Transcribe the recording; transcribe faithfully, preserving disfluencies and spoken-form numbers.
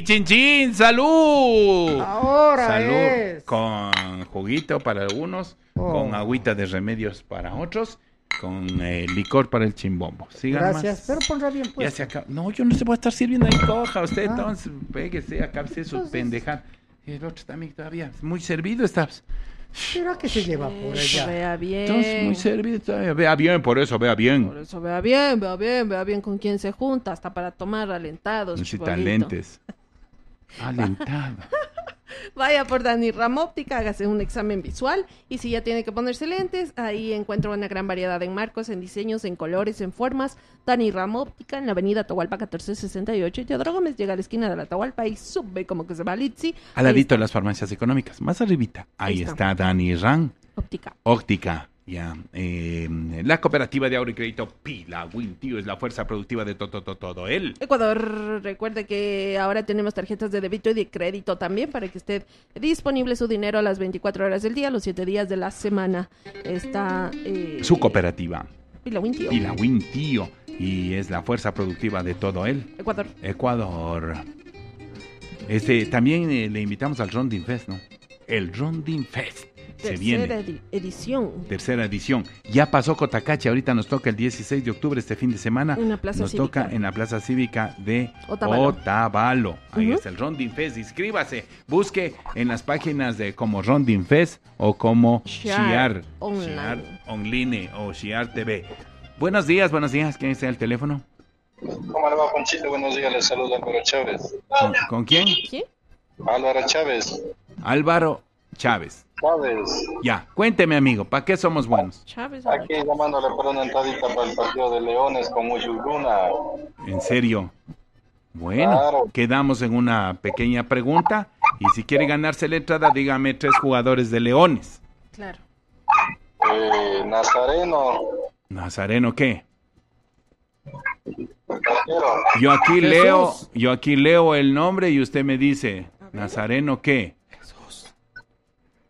chin, chin, salud. Ahora Salud es. con juguito para algunos, Oh. con agüita de remedios para otros, con eh, licor para el chimbombo. Sigan Gracias, más. pero pondrá bien Ya pues. se acaba. No, yo no se voy a estar sirviendo ahí, coja usted, Ah. entonces, péguese, acábese su Entonces- pendejada. El otro también todavía, muy servido estás. ¿Será que se lleva por Eso, allá? vea bien. Entonces, muy servido todavía. Vea bien, por eso, vea bien. Por eso vea bien, vea bien, vea bien con quién se junta, hasta para tomar alentados. Necesita chibolito. lentes. Alentado. Vaya por Dani Ramóptica, hágase un examen visual y si ya tiene que ponerse lentes, ahí encuentra una gran variedad en marcos, en diseños, en colores, en formas. Dani Ramóptica en la avenida Atahualpa catorce sesenta y ocho. Teodoro Gómez llega a la esquina de la Atahualpa y sube como que se va a Litsi. Al ladito de las farmacias económicas, más arribita. Ahí, Ahí está. está. Dani Ran. Óptica. Óptica, ya. Eh, la cooperativa de ahorro y crédito Pila Wintío es la fuerza productiva de todo, todo, todo. Él. Ecuador, recuerde que ahora tenemos tarjetas de débito y de crédito también para que esté disponible su dinero a las veinticuatro horas del día, los siete días de la semana. Está eh, Su cooperativa. Pila Wintío. Pila Wintío. Y es la fuerza productiva de todo él. Ecuador. Ecuador. Este, también eh, le invitamos al Rondin Fest, ¿no? El Rondin Fest. Se Tercera viene. edi- edición. Tercera edición. Ya pasó Cotacachi, ahorita nos toca el dieciséis de octubre, este fin de semana. En la Plaza nos Cívica. toca en la Plaza Cívica de Otavalo. Otavalo. Ahí Ujú. está el Rondin Fest. Inscríbase. Busque en las páginas de como Rondin Fest o como Shiar Shiar Online. Shiar Online o Shiar T V. Buenos días, buenos días. ¿Quién está el teléfono? ¿Cómo le va, Ponchito? Buenos días, les saluda Álvaro Chávez. ¿Con, con quién? ¿Quién? Álvaro Chávez. Álvaro Chávez. Chávez. Ya, cuénteme, amigo, ¿para qué somos buenos? Chávez. Aquí llamándole por una entradita para el partido de Leones con Uyuluna. En serio. Bueno, Claro. quedamos en una pequeña pregunta. Y si quiere ganarse la entrada, dígame tres jugadores de Leones. Claro. Eh, Nazareno. ¿Nazareno qué? Arquero. Yo aquí Jesús. leo, yo aquí leo el nombre y usted me dice, ¿Nazareno qué?